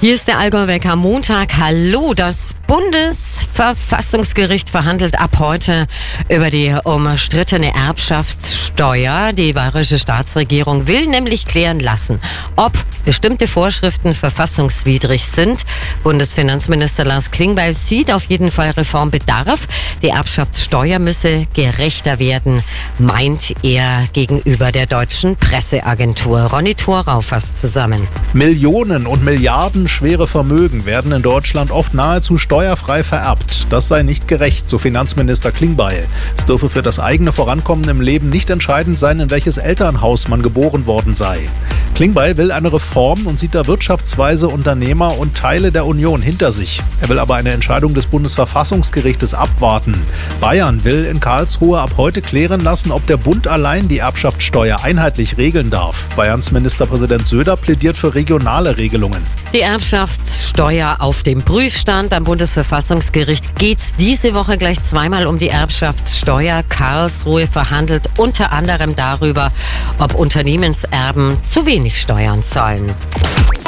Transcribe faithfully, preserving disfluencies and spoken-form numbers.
Hier ist der Allgäu-Wecker Montag. Hallo, das Bundesverfassungsgericht verhandelt ab heute über die umstrittene Erbschaftssteuer. Die bayerische Staatsregierung will nämlich klären lassen, ob bestimmte Vorschriften verfassungswidrig sind. Bundesfinanzminister Lars Klingbeil sieht auf jeden Fall Reformbedarf. Die Erbschaftssteuer müsse gerechter werden, meint er gegenüber der deutschen Presseagentur. Ronny Thorau fasst zusammen. Millionen und Milliarden schwere Vermögen werden in Deutschland oft nahezu steuerfrei vererbt. Das sei nicht gerecht, so Finanzminister Klingbeil. Es dürfe für das eigene Vorankommen im Leben nicht entscheidend sein, in welches Elternhaus man geboren worden sei. Klingbeil will eine Reform und sieht da Wirtschaftsweise, Unternehmer und Teile der Union hinter sich. Er will aber eine Entscheidung des Bundesverfassungsgerichtes abwarten. Bayern will in Karlsruhe ab heute klären lassen, ob der Bund allein die Erbschaftssteuer einheitlich regeln darf. Bayerns Ministerpräsident Söder plädiert für regionale Regelungen. Die Erbschaftssteuer auf dem Prüfstand. Am Bundesverfassungsgericht geht es diese Woche gleich zweimal um die Erbschaftssteuer. Karlsruhe verhandelt unter anderem darüber, ob Unternehmenserben zu wenig Steuern zahlen.